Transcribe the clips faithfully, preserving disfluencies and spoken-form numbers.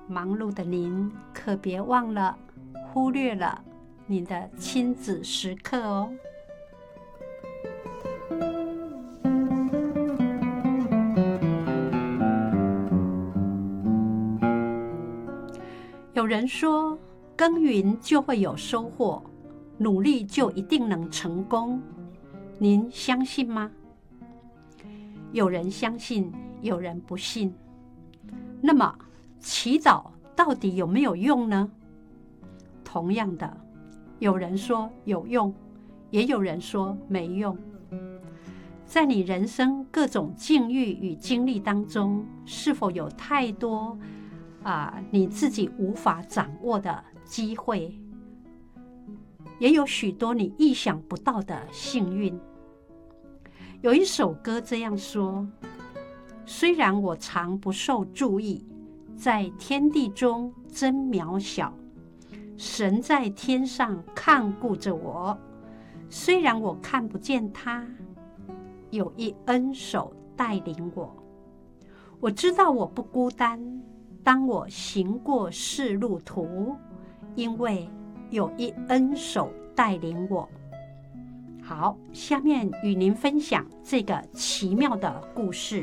忙碌的您可别忘了忽略了您的亲子时刻哦。有人说，耕耘就会有收获，努力就一定能成功，您相信吗？有人相信，有人不信。那么，祈祷到底有没有用呢？同样的，有人说有用，也有人说没用。在你人生各种境遇与经历当中，是否有太多啊、呃、你自己无法掌握的机会，也有许多你意想不到的幸运？有一首歌这样说：虽然我常不受注意，在天地中真渺小，神在天上看顾着我，虽然我看不见他，有一恩手带领我。我知道我不孤单，当我行过世路途，因为有一恩手带领我。好，下面与您分享这个奇妙的故事。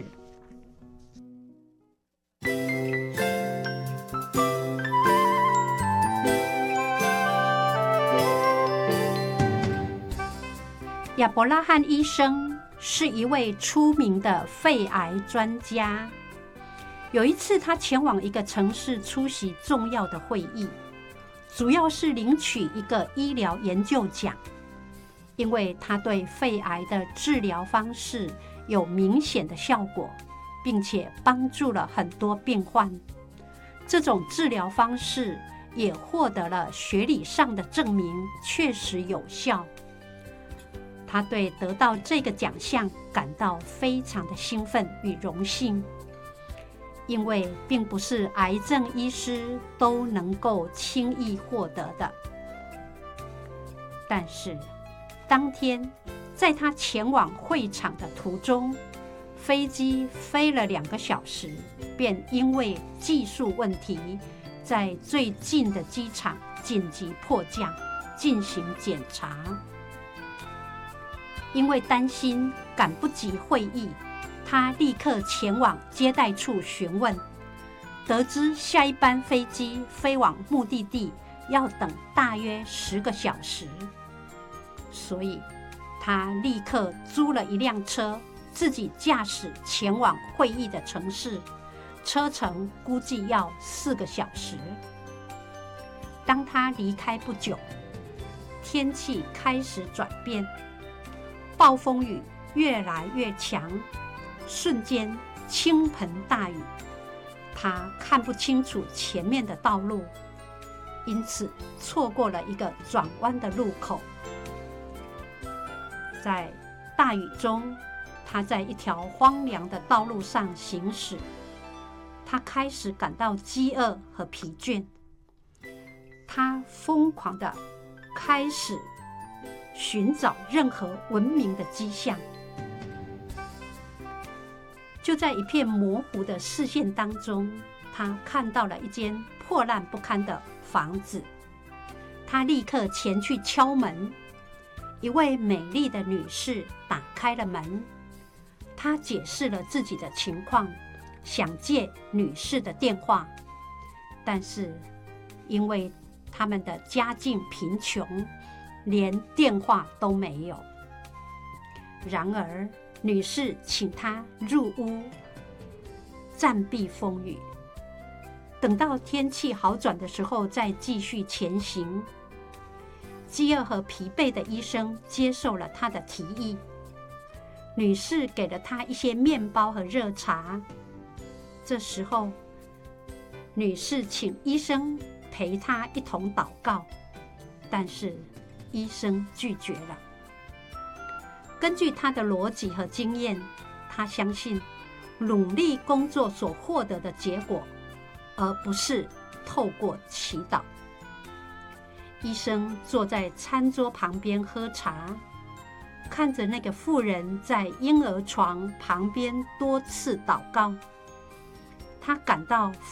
亚伯拉罕医生是一位出名的肺癌专家。有一次，他前往一个城市出席重要的会议，主要是领取一个医疗研究奖，因为他对肺癌的治疗方式有明显的效果，并且帮助了很多病患。这种治疗方式也获得了学理上的证明，确实有效。他对得到这个奖项感到非常的兴奋与荣幸，因为并不是癌症医师都能够轻易获得的。但是当天在他前往会场的途中，飞机飞了两个小时，便因为技术问题，在最近的机场紧急迫降进行检查。因为担心赶不及会议，他立刻前往接待处询问，得知下一班飞机飞往目的地要等大约十个小时，所以他立刻租了一辆车，自己驾驶前往会议的城市，车程估计要四个小时。当他离开不久，天气开始转变，暴风雨越来越强，瞬间倾盆大雨，他看不清楚前面的道路，因此错过了一个转弯的路口。在大雨中，他在一条荒凉的道路上行驶，他开始感到饥饿和疲倦，他疯狂地开始寻找任何文明的迹象。就在一片模糊的视线当中，他看到了一间破烂不堪的房子。他立刻前去敲门，一位美丽的女士打开了门。他解释了自己的情况，想借女士的电话，但是因为他们的家境贫穷，连电话都没有。然而，女士请他入屋暂避风雨，等到天气好转的时候再继续前行。饥饿和疲惫的医生接受了他的提议，女士给了他一些面包和热茶。这时候，女士请医生陪她一同祷告，但是医生拒绝了。根据他的逻辑和经验，他相信努力工作所获得的结果，而不是透过祈祷。医生坐在餐桌旁边喝茶，看着那个妇人在婴儿床旁边多次祷告，他感到